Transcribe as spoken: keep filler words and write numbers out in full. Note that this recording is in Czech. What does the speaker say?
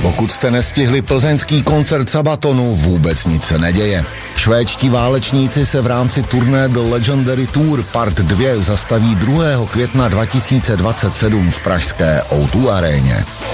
Pokud jste nestihli plzeňský koncert Sabatonu, vůbec nic se neděje. Švédští válečníci se v rámci turné The Legendary Tour Part dva zastaví druhého května dva tisíce dvacet sedm v pražské ó dva aréně.